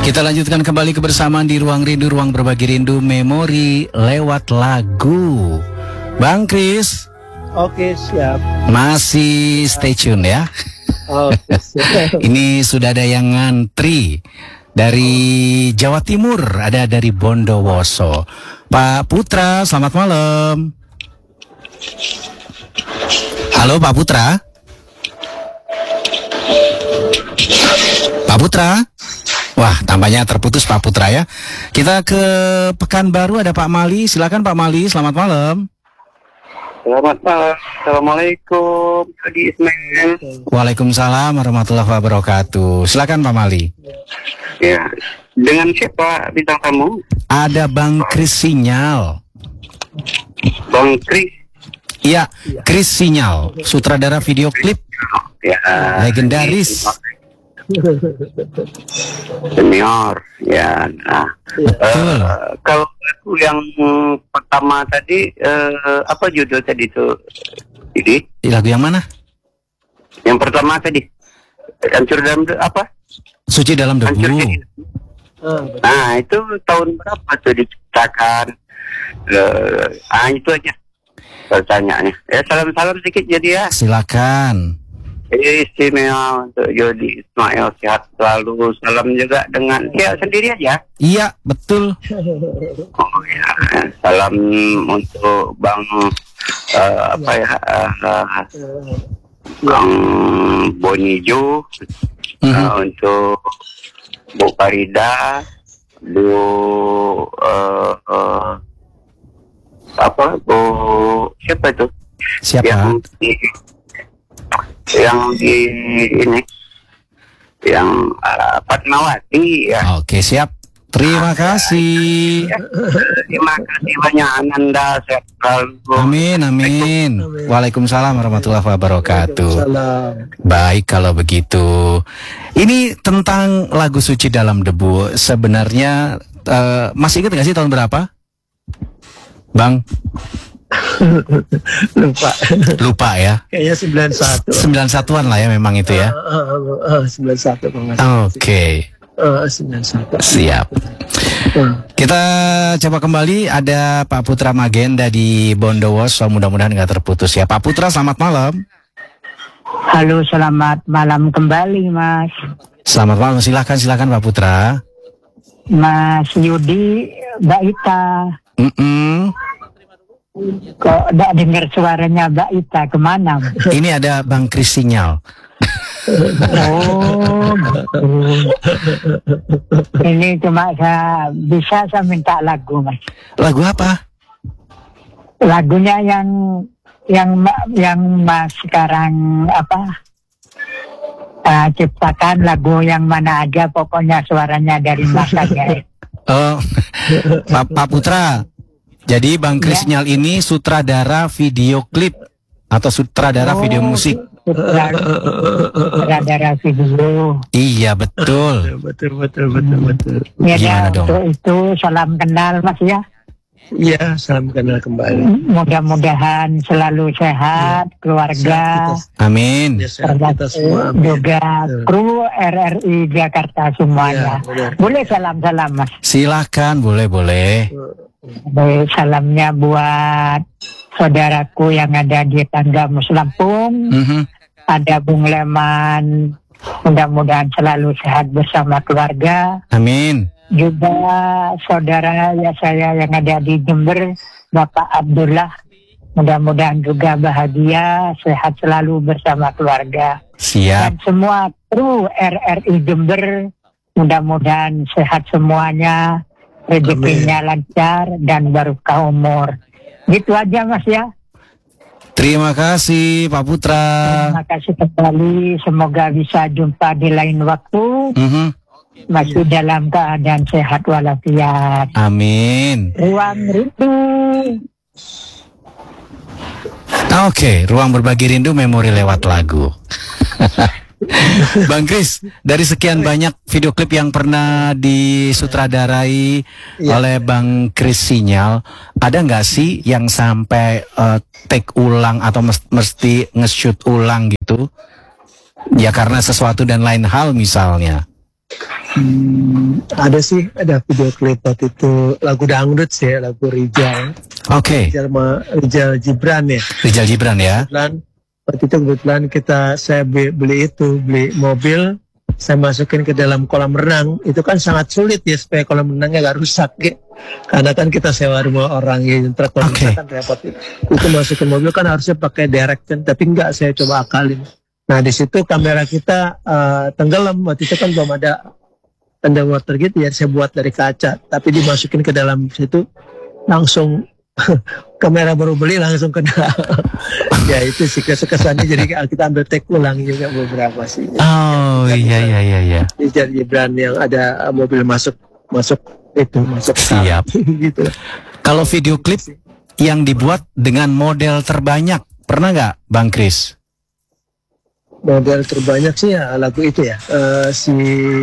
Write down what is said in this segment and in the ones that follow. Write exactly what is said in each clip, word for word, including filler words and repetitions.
Kita lanjutkan kembali kebersamaan di Ruang Rindu, Ruang Berbagi Rindu Memori lewat lagu. Bang Kris. Oke, siap. Masih stay tune ya. Oke, siap. Ini sudah ada yang ngantri dari Jawa Timur, ada dari Bondowoso. Pak Putra, selamat malam. Halo Pak Putra. Pak Putra. Wah, tampaknya terputus Pak Putra ya. Kita ke Pekanbaru, ada Pak Mali. Silakan Pak Mali, selamat malam. Selamat malam. Assalamualaikum. Tadi Ismail. Waalaikumsalam warahmatullahi wabarakatuh. Silakan Pak Mali. Ya, dengan siapa bintang tamu? Ada Bang Kris Sinyal. Bang Kris. Iya, Kris Sinyal, sutradara video klip Ya, legendaris. Senior. Ya, nah. Betul. Uh, kalau lagu yang pertama tadi, uh, apa judul tadi itu? Ini? Lagu yang mana? Yang pertama tadi. Hancur dalam de- apa? Suci dalam debu. Hancur jadi. Nah, itu tahun berapa tuh diciptakan? Uh, ah, itu aja pertanyaannya. Ya, salam-salam sedikit jadi ya. Silakan. Istimewa untuk Jody Ismail, sehat selalu. Salam juga dengan ya sendiri aja. Iya, betul. Oh ya, salam untuk Bang uh, apa ya, uh, Bang Bonijo, uh, Mhm. untuk Bu Farida, Bu uh, uh, apa Bu siapa itu? Siapa? Yang di, yang di ini yang uh, Fatmawati ya. Oke, siap. Terima kasih. Ya, terima kasih banyak Ananda, sehat selalu. Amin, amin. Waalaikumsalam warahmatullahi wabarakatuh. Salam. Baik kalau begitu. Ini tentang lagu Suci Dalam Debu. Sebenarnya uh, masih ingat nggak sih tahun berapa? Bang? Lupa. Lupa ya. Kayaknya sembilan satu. sembilan satuan lah ya memang itu ya. Uh, uh, uh, sembilan satu kalau nggak salah. Oke. Uh, sembilan satu. Siap. Uh. Kita coba kembali, ada Pak Putra Magenda di Bondowoso, mudah-mudahan nggak terputus ya. Pak Putra, selamat malam. Halo, selamat malam kembali, Mas. Selamat malam, silakan silakan Pak Putra. Mas Yudi, Mbak Ita. Mm-mm. Kok tidak dengar suaranya Mbak Ita, kemana? Ini ada Bang Kris Sinyal. Oh, gitu. Ini cuma saya bisa saya minta lagu, Mas. Lagu apa? Lagunya yang yang yang Mas sekarang apa? Uh, ciptakan lagu yang mana aja, pokoknya suaranya dari Mas aja. Oh, Pak, Pak Putra. Jadi Bang Kris Ya. Sinyal ini sutradara video klip atau sutradara Oh, video musik. Sutradara video. Iya betul. Betul, betul, betul, betul. Ya, Gimana dan dong? untuk itu salam kenal, Mas ya. Iya, salam kenal kembali. Mudah-mudahan selalu sehat, keluarga, Amin. Ya, sehat kita semua. termasuk juga Betul. kru R R I Jakarta semuanya. Ya, benar. Boleh salam-salam, Mas. Silakan, boleh boleh. Baik, salamnya buat saudaraku yang ada di Tangga Muslampung, Mhm. ada Bung Leman. Mudah-mudahan selalu sehat bersama keluarga. Amin. Juga saudara ya saya yang ada di Jember, Bapak Abdullah, mudah-mudahan juga bahagia, sehat selalu bersama keluarga. Siap. Dan semua kru R R I Jember, mudah-mudahan sehat semuanya, rezekinya lancar dan barokah umur. Gitu aja, Mas ya. Terima kasih Pak Putra. Terima kasih kembali, semoga bisa jumpa di lain waktu. Mhm. Masih dalam keadaan sehat walafiat. Amin. Ruang Rindu. Oke, Ruang Berbagi Rindu Memori lewat lagu. Bang Kris, dari sekian banyak video klip yang pernah disutradarai Ya. oleh Bang Kris Sinyal, ada nggak sih yang sampai uh, take ulang atau mes- mesti nge-shoot ulang gitu? Ya karena sesuatu dan lain hal misalnya. Hmm, ada sih, ada video klip waktu itu lagu dangdut sih, lagu Rijal. Oke, Rijal, ma, Rijal Gibran ya. Rijal Gibran ya. Kebetulan waktu itu kebetulan kita saya beli, beli itu beli mobil, saya masukin ke dalam kolam renang. Itu kan sangat sulit ya supaya kolam renangnya gak rusak ya. Karena kan kita sewa rumah orang yang truk kalau Oke. kan repot. Itu masukin mobil kan harusnya pakai direct kan, tapi enggak, saya coba akalin. Nah di situ kamera kita uh, tenggelam, waktu itu kan belum ada underwater gitu ya, saya buat dari kaca, tapi dimasukin ke dalam situ langsung kamera baru beli langsung kena. Ya itu sih kesannya, jadi kita ambil take ulang juga beberapa sih. Oh iya iya iya iya. Rijal Gibran yang ada mobil masuk masuk itu masuk Siap. gitu. Kalau video klip yang dibuat dengan model terbanyak, pernah nggak Bang Kris? Model terbanyak sih ya lagu itu ya, eh, si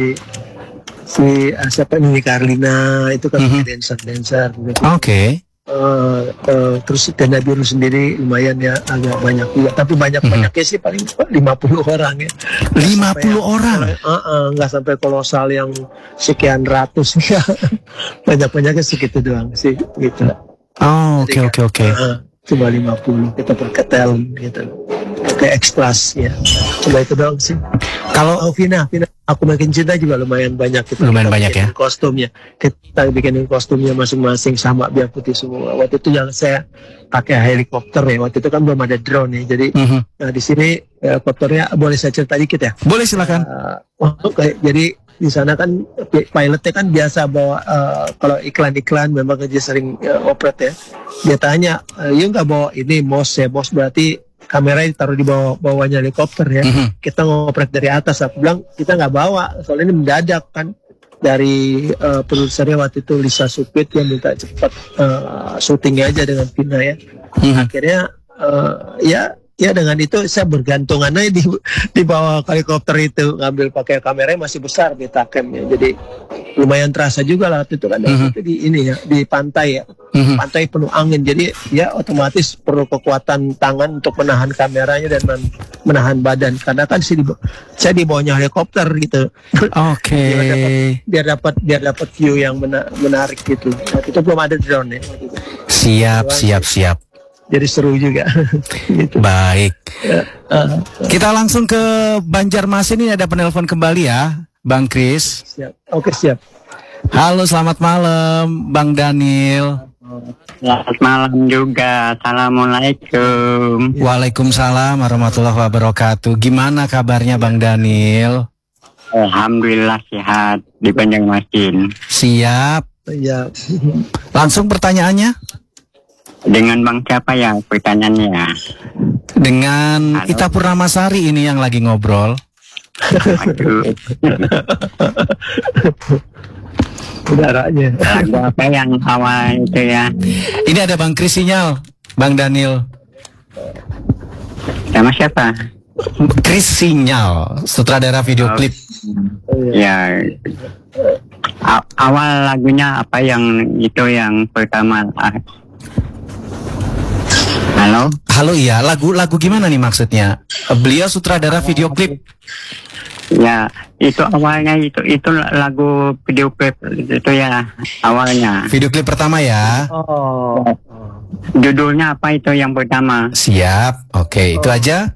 si ah, siapa nih, Carlina itu kan Mhm. dancer dancer gitu. Oke. Eh, eh, terus Tenda Biru sendiri lumayan ya, agak banyak juga, tapi banyak banyaknya sih paling lima puluh orang ya. lima puluh orang. Eh, eh, nggak sampai kolosal yang sekian ratus ya. Banyak banyaknya segitu doang sih gitu. Oh, oke oke oke. Eh, cuma lima puluh kita perketel gitu, pakai ekstras ya. Cuma itu doang sih. Kalau Oh Vina, Vina, aku makin cinta juga lumayan banyak kita. Lumayan kita banyak bikinin ya? Kostumnya, kita bikinin kostumnya masing-masing sama biar putih semua. Waktu itu yang saya pakai helikopter ya. Waktu itu kan belum ada drone ya. Jadi Mhm. nah, di sini helikopternya boleh saya cerita dikit ya. Boleh silakan. Uh, oh, kayak- jadi di sana kan pi- pilotnya kan biasa bawa uh, kalau iklan-iklan memang dia sering uh, operate ya. Dia tanya, "Eh, you nggak bawa ini mos ya? Mos berarti kameranya ditaruh di bawah bawahnya helikopter ya." Mhm. Kita ngoprek dari atas. Aku bilang kita nggak bawa, soalnya ini mendadak kan. Dari uh, produsernya waktu itu Lisa Supit yang minta cepat uh, syutingnya aja dengan Vina ya. Mhm. Akhirnya uh, ya ya dengan itu saya bergantungan aja di di bawah helikopter itu, ngambil pakai kameranya masih besar Betacam ya. Jadi lumayan terasa juga lah waktu itu kan. Mhm. Itu di ini ya, di pantai ya. Mhm. Pantai penuh angin, jadi ya otomatis perlu kekuatan tangan untuk menahan kameranya dan men- menahan badan, karena kan sih di, saya di bawahnya helikopter gitu. Oke. biar dapat biar dapat biar dapat view yang mena- menarik gitu. Waktu itu belum ada drone ya waktu itu. Siap siap siap. Jadi seru juga. Gitu. Baik. Uh, Kita langsung ke Banjarmasin, ini ada penelpon kembali ya, Bang Kris. siap. Oke siap. Halo, selamat malam, Bang Daniel. Selamat malam juga. Assalamualaikum. Waalaikumsalam warahmatullahi wabarakatuh. Gimana kabarnya Bang Daniel? Alhamdulillah sehat di Banjarmasin. Siap. Ya. Langsung pertanyaannya Dengan Bang siapa ya pertanyaannya? dengan Halo. Ita Purnamasari ini yang lagi ngobrol. Aduh, Udaranya. lagu apa yang awal itu ya? Ini ada Bang Kris sinyal, Bang Daniel. Sama siapa? Kris sinyal, sutradara video klip. Ya, a- awal lagunya apa yang itu yang pertama? Ah. Halo? Halo, iya, lagu-lagu gimana nih maksudnya? Beliau sutradara video klip. Ya, itu awalnya itu itu lagu video klip itu ya awalnya. Video klip pertama ya. Oh. Judulnya apa itu yang pertama? Siap. Oke, itu aja.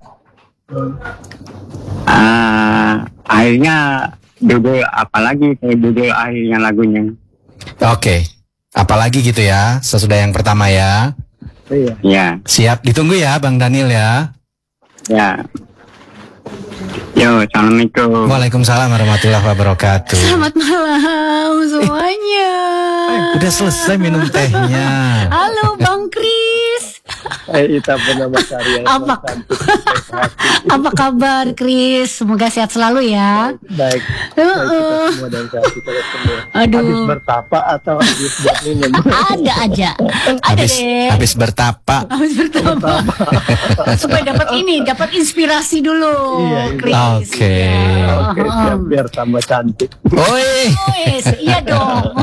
Ah, akhirnya judul apa lagi judul akhirnya lagunya? Oke. Apalagi gitu ya, sesudah yang pertama ya. Iya. Ya, Siap, ditunggu ya Bang Daniel ya. ya. Yo, assalamualaikum. Waalaikumsalam warahmatullahi wabarakatuh. Selamat malam semuanya. Udah selesai minum tehnya. Halo Bang Kris. Eh, Ita Purnamasari yang Apa? cantik, baik hati. Apa kabar Kris? Semoga sehat selalu ya. Baik. Baik kita semua dan sehat kita semua. Aduh. Habis bertapa atau habis buat minum? Ada aja. Ada Habis deh. habis bertapa. Habis bertambah. Supaya dapat ini, dapat inspirasi dulu, Iya, iya. Kris. Oke. Iya. Oke, siap, biar tambah cantik. Oi, Wes, iya dong.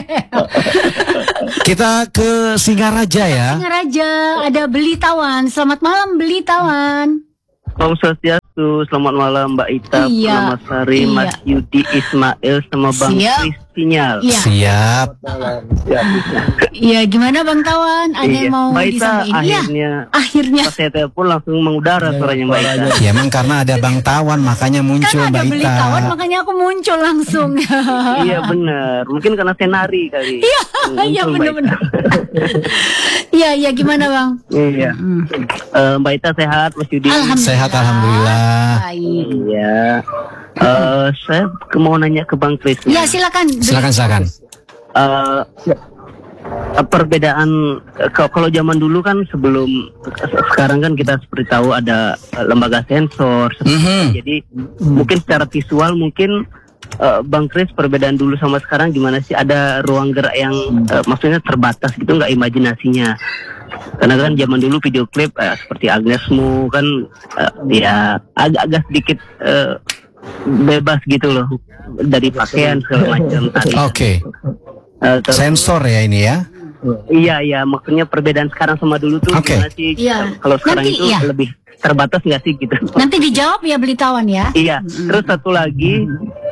kita ke Singaraja ya. Raja, ada Beli Tawan. Selamat malam Beli Tawan. Om Swastiastu. wabarakatuh. Selamat malam Mbak Ita, Iya. Mas Sari, Iya. Mas Yudi, Ismail, sama Bang Siap. Kris Sinyal. Iya. Siap. Iya, gimana Bang Tawan? Ada yang mau Mbak Ita disampaikan? Iya. akhirnya Akhirnya. pas saya telepon langsung mengudara suaranya Mbak Ita. Ya emang karena ada Bang Tawan makanya muncul Kan ada Mbak beli Ita. kawan, makanya aku muncul langsung. Iya benar, mungkin karena senari kali. Iya, Muncul iya Mbak benar-benar. Ita. Iya, iya gimana Bang? Iya. Eh, Mbak Ita sehat, Mas Yudi? Alhamdulillah. Sehat, alhamdulillah. Baik. Iya. Eh, saya ke- mau nanya ke Bang Kris. Ya silakan. Silakan silakan. Eh, perbedaan eh, kalau kalau zaman dulu kan sebelum sekarang kan kita seperti tahu ada eh, lembaga sensor. Mhm. Jadi mungkin secara visual mungkin eh, Bang Kris perbedaan dulu sama sekarang gimana sih? Ada ruang gerak yang eh, maksudnya terbatas gitu nggak imajinasinya? Karena kan zaman dulu video klip eh, seperti Agnesmu kan eh, ya agak-agak sedikit eh, bebas gitu loh dari pakaian segala macam tadi. Oke. Eh, terus- Sensor ya ini ya. Iya iya, maksudnya perbedaan sekarang sama dulu tuh Oke. gimana sih? Iya. Kalau sekarang Nanti, itu iya. lebih terbatas nggak sih gitu? Nanti dijawab ya beli tawan ya. Iya. Terus satu lagi,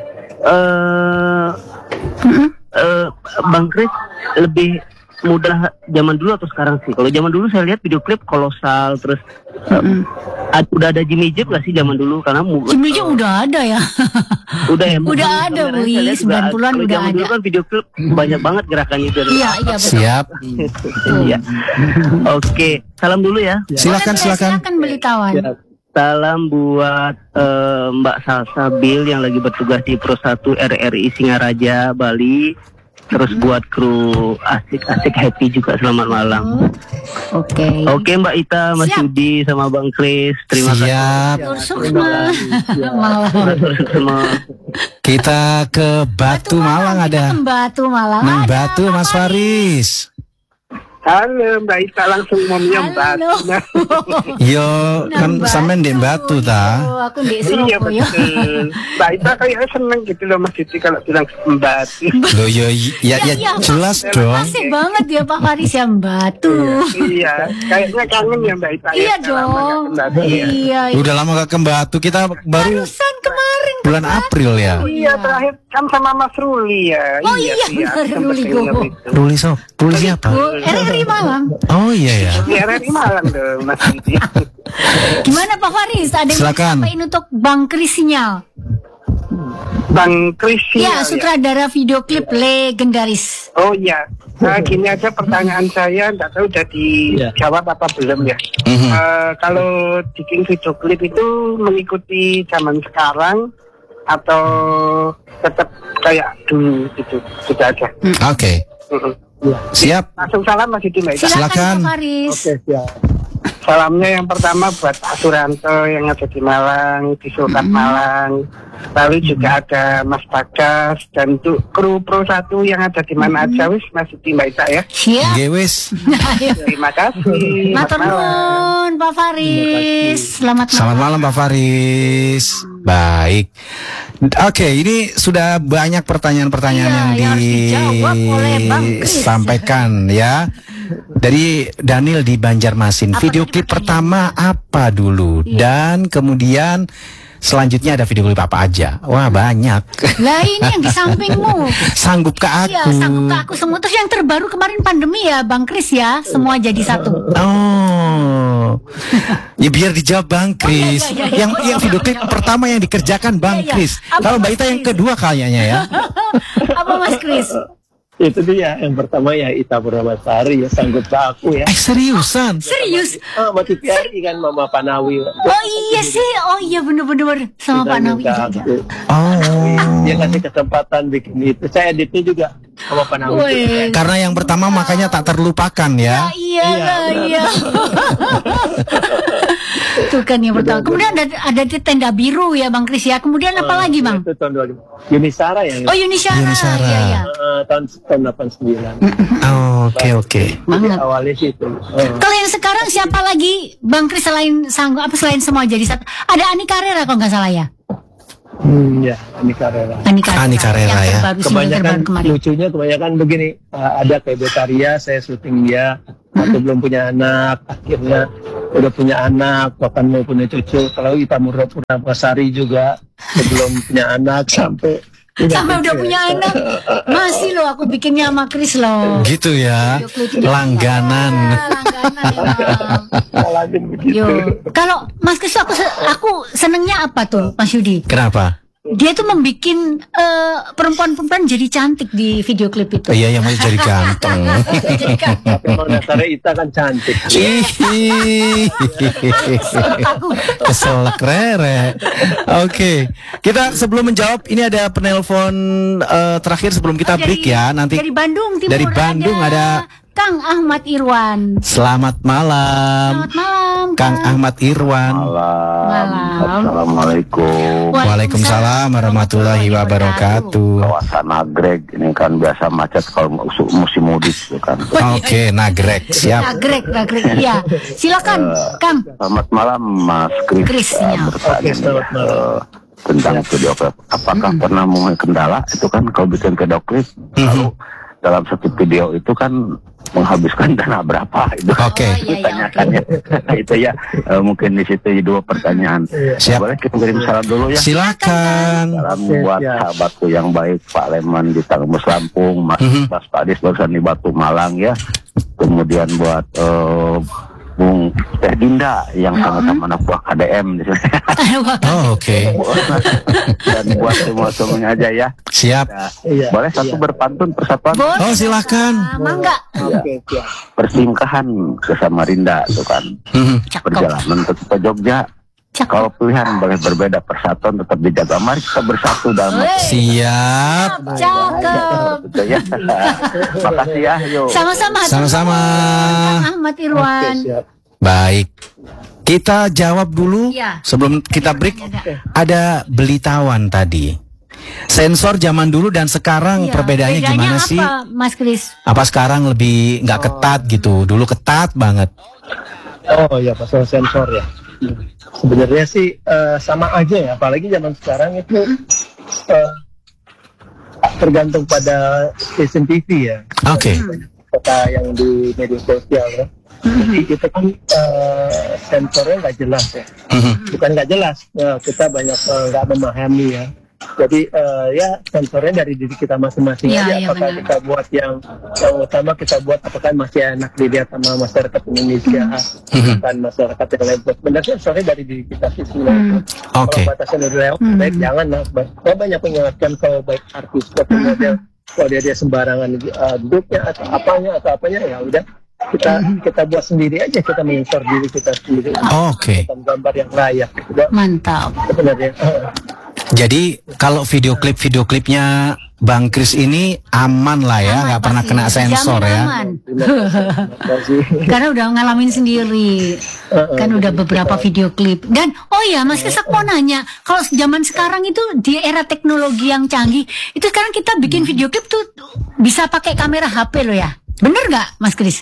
eh eh, Bang Kris lebih mudah zaman dulu atau sekarang sih? Kalau zaman dulu saya lihat video klip kolosal, terus eh, ad- udah ada Jimmy Jeep nggak sih zaman dulu? Karena mu- Jimmy Jeep udah ada ya. udah ya. mungkin Udah ada, kameranya Wi, saya lihat juga sembilan puluhan kalau udah zaman dulu ada. kan video klip banyak banget gerakannya itu. Iya, iya betul. Siap. Iya. Oke, salam dulu ya. Silakan Boleh, silakan. Silakan beli tawan. Salam buat eh, Mbak Salsa Bill yang lagi bertugas di Pro satu R R I Singaraja, Bali. Terus buat kru asik-asik happy juga selamat malam. Oke. Oke Mbak Ita, Mas Siap. Yudi sama Bang Kris, terima kasih. Siap. Suksma. Malam. Semua. Kita ke Batu Malang ada. Batu Malang. Nang Ada, Batu Pak Mas Faris. Halo Mbak Ita, langsung mau menyambat. Halo. Yo kan Nang sampean di Batu ta. Oh, aku di Iya Surabaya. betul. Mbak Ita kayaknya seneng gitu loh Mas Yudi kalau bilang sembat. Loh yo ya ya iya, jelas dong. Masih banget ya Pak Faris yang Batu. Iya, kayaknya kangen ya Mbak Ita. ya, Iya udah lama nggak dong. kembali ya. Iya. Udah lama gak ke Batu, kita baru Barusan kemarin. bulan April ya. Iya, terakhir kan sama Mas Ruli ya. Oh iya, iya, benar, sempet Ruli denger Gogo. itu. Ruli so, Ruli siapa? Oh, R R I Malang. Oh iya ya. Di R R I Malang dong Mas Yudi. Gimana Pak Faris? Ada yang mau Silakan. disampaikan untuk Bang Kris Sinyal? Bang Kris Ya, ya. sutradara video klip legendaris. Oh iya, nah, gini aja pertanyaan saya, nggak tahu udah dijawab apa belum ya. Mhm. Eh, kalau bikin video klip itu mengikuti zaman sekarang atau tetap kayak dulu gitu, gitu aja. Oke. Mhm. Siap. Langsung salam Mas Yudi Mbak Ita. Silakan Silakan. Pak Faris. siap. Salamnya yang pertama buat Pak Suranto yang ada di Malang, di Sultan Malang. Lalu juga ada Mas Bagas dan untuk kru Pro satu yang ada di mana aja wis Mas Yudi Mbak Ita ya. Siap. Gewis. Ayo. Terima kasih. Matur Selamat malam. nuwun Pak Faris. Selamat malam. Selamat malam Pak Faris. Baik. Oke, ini sudah banyak pertanyaan-pertanyaan Iya, yang yang harus dijawab oleh Bang Kris. disampaikan ya. Dari Daniel di Banjarmasin. Apa Video tadi klip pertanyaan? pertama apa dulu? Iya. Dan kemudian selanjutnya ada video klip apa aja? Wah, banyak. Lah ini yang di sampingmu. Sanggup ke aku. Iya, sanggup ke aku semua. Terus yang terbaru kemarin pandemi ya Bang Kris ya. Semua jadi satu. Oh, ya biar dijawab Bang Kris. iya, iya, iya. Yang yang video klip pertama yang dikerjakan Bang Iya, iya. Kris. Apa Kalau Mbak Mas Ita yang Kris? kedua kayaknya ya. Apa Mas Kris? Itu dia yang pertama ya Ita Purnamasari ya sanggup aku ya. Eh seriusan? Serius? Ah, sama T V R I kan Mama Panawi. Oh iya sih. Oh iya bener-bener. Sama Pak Nawi. Iya, iya. Oh. Dia kasih kesempatan bikin itu. Saya editnya juga sama Panawi. Wih. Karena yang pertama makanya tak terlupakan ya. Iya lah, iya. Itu kan yang pertama. Kemudian ada ada di tenda biru ya Bang Kris ya. Kemudian apa lagi Bang? Itu tahun dua ribu. Yunisara yang Oh Yunisara. Yunisara. Iya iya. eh, tahun tahun delapan puluh sembilan. Oh, Oke oke. Jadi Banget. awalnya sih itu. Oh. Kalau yang sekarang siapa lagi Bang Kris selain sanggup apa selain semua jadi satu? Ada Ani Carrera kalau nggak salah ya. Hmm, ya, ini Karela. Ani Carrera. Ani Carrera, yang ya. terbaru, single Kebanyakan terbaru kemarin. lucunya kebanyakan begini. eh, ada kayak Betaria, saya syuting dia. Atau belum punya anak, akhirnya udah punya anak, bahkan mau punya cucu. Kalau Ita Purnamasari juga sebelum punya anak sampai Sampai udah punya anak. Masih loh aku bikinnya sama Chris loh. Gitu ya. Video klip juga. Langganan. Ya, langganan emang. lanjut begitu. Yo, kalau Mas Kris aku se- aku senengnya apa tuh, Mas Yudi? Kenapa? Dia tuh membikin eh, perempuan-perempuan jadi cantik di video klip itu. Iya, yang mau jadi ganteng. Jadi kan Tapi Mang Nasare Ita kan cantik. Ih, aku. keselak rere. Oke, kita sebelum menjawab ini ada penelpon eh, terakhir sebelum kita break ya. Nanti dari Bandung Timur dari Bandung ada Kang Ahmad Irwan. selamat malam, Selamat malam, Kang Ahmad Irwan. Malam. Assalamualaikum. Waalaikumsalam warahmatullahi wabarakatuh. Kawasan Nagreg ini kan biasa macet kalau musim, musim mudik ya kan. Oke, nagrek siap. Nagrek, nagrek. Iya. Silakan, Kang. Selamat malam Mas Kris. Kris, Eh, ya. bertanya Oke, selamat nih, malam. eh, tentang video klip. Apakah pernah mengalami kendala itu kan kalau bikin video klip lalu dalam satu video itu kan menghabiskan dana berapa itu? Oke. Oh, iya, iya, Ditanyakannya itu ya eh, mungkin di situ dua pertanyaan. Siap. Boleh kita kirim salam dulu ya. Silakan. Salam Oke, buat siap. sahabatku yang baik, Pak Leman di Tangmus Lampung, Mas Mhm. Mas Padis barusan di Batu Malang ya. Kemudian buat eh, Bung Teh Dinda yang sama-sama anak buah K D M di sini. Oh, oke. Dan buat semua semuanya aja ya. Siap. Nah, Iya. boleh satu berpantun persatuan Boleh. Oh, silakan. Mangga. Oke, siap. persingkahan ke Samarinda itu kan. Mhm. Cakep. Perjalanan ke ke Jogja. Cakep. Kalau pilihan boleh berbeda, persatuan tetap dijaga. Mari kita bersatu dalam Wey. Siap. Cakep. Gitu ya. Makasih ya, yuk. Sama-sama. Sama-sama. Kang Ahmad Oke, Irwan. siap. Baik. Kita jawab dulu Iya. sebelum kita break. Ada belitawan tadi. Sensor zaman dulu dan sekarang Iya, perbedaannya bedanya gimana apa, sih? Mas Kris? Apa sekarang lebih nggak ketat gitu? Dulu ketat banget. Oh ya, pasal sensor ya. Sebenarnya sih eh, sama aja ya, apalagi zaman sekarang itu eh, tergantung pada stasiun T V ya, Oke. kota yang di media sosial ya. Jadi itu kan eh, sensornya nggak jelas ya, Mhm. bukan nggak jelas, ya, kita banyak eh, nggak memahami ya. Jadi eh, ya sensornya dari diri kita masing-masing Iya, aja. iya, Apakah benar. kita buat yang yang utama kita buat apakah masih enak dilihat sama masyarakat Indonesia, bukan masyarakat yang lain. Sebenarnya sensornya dari diri kita sih sebenarnya. Oke. Kalau batasan udah lewat, Hmm. baik jangan lah. Saya banyak mengingatkan kalau baik artis atau model, kalau dia dia sembarangan uh, duduknya atau apanya atau apanya ya udah kita kita buat sendiri aja, kita mensor diri kita sendiri. Oke. Dan gambar yang layak. Udah, Mantap. sebenarnya. Jadi kalau video klip video klipnya Bang Kris ini aman lah ya, Aman nggak pernah pasti. kena sensor Jamin ya. aman. Terima kasih. Karena udah ngalamin sendiri. Kan udah beberapa video klip. Dan oh ya Mas Kris, aku mau nanya, kalau zaman sekarang itu di era teknologi yang canggih, itu sekarang kita bikin video klip tuh bisa pakai kamera H P loh ya. Bener nggak Mas Kris?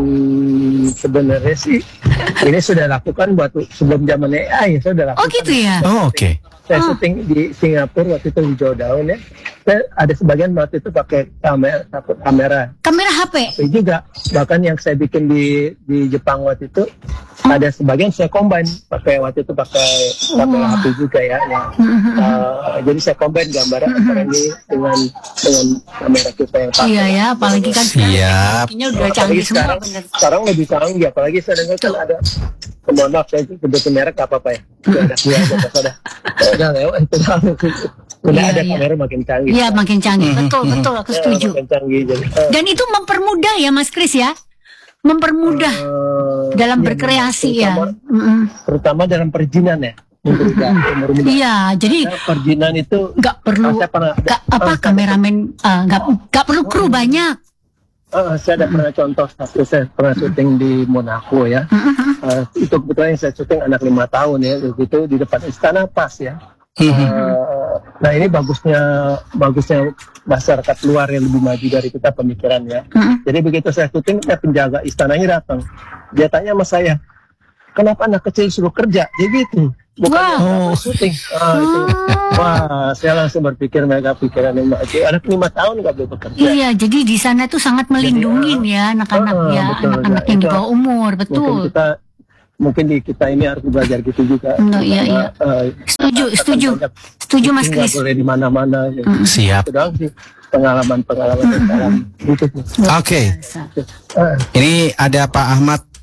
Hmm, sebenarnya sih ini sudah lakukan buat sebelum zaman A I, saya sudah lakukan. Oh gitu ya. Oh, oke. Saya Ah. syuting di Singapura waktu itu hijau daun ya. Saya ada sebagian waktu itu pakai kamera, kamera. Kamera H P. Tapi juga bahkan yang saya bikin di di Jepang waktu itu ada sebagian saya combine pakai waktu itu pakai kamera H P juga ya. ya. Uh, jadi saya combine gambar antara ini dengan dengan kamera kita yang pakai. Iya ya, apalagi kan sekarang Siap. teknologinya udah Apalagi canggih semua sekarang, bener. sekarang lebih canggih, apalagi saya dengar kan ada, mohon maaf saya sebutin merek apa apa ya, udah ada dua aja pas ada, udah lewat itu udah Iya, ada iya. kamera makin canggih. Iya makin canggih, betul betul aku Ya, setuju. makin canggih jadi. eh, Dan itu mempermudah ya Mas Kris ya, mempermudah eh, dalam iya, berkreasi ya. terutama, Mm-mm. terutama dalam perizinan ya, mempermudah, mempermudah. Iya, jadi Karena perizinan itu nggak perlu saya pernah, nggak apa ah, kameramen eh, nggak nggak perlu kru banyak. Ah, saya ada pernah contoh satu, saya pernah syuting di Monaco ya. Ah, itu kebetulan yang saya syuting anak lima tahun ya, itu di depan istana pas ya. Ah, nah ini bagusnya bagusnya masyarakat luar yang lebih maju dari kita pemikirannya. Jadi begitu saya syuting, ya penjaga istananya datang, dia tanya sama saya, kenapa anak kecil suruh kerja? Jadi itu bukan Wow. oh. syuting. Ah, itu. Wah, saya langsung berpikir mereka pikiran lima itu anak lima tahun nggak boleh bekerja. Iya, jadi di sana tuh sangat melindungi ya anak-anak ah, ya, betul, anak-anak ya. yang di Itu bawah umur, Mungkin betul. kita mungkin di kita ini harus belajar gitu juga. No, iya, iya. Uh, Setuju, setuju, setuju Mas nggak Kris. boleh di mana-mana. Gitu. Siap. Itu doang sih pengalaman-pengalaman sekarang. Gitu sih. Oke. Biasa. Ah. Ini ada Pak Ahmad